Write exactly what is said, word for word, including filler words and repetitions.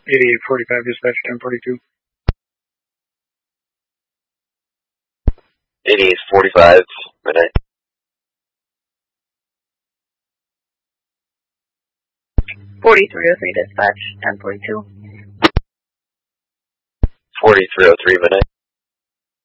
eighty-eight forty-five, dispatch ten forty-two. eighty-eight forty-five, midnight. forty-three oh three, dispatch ten forty-two. forty-three oh three, midnight.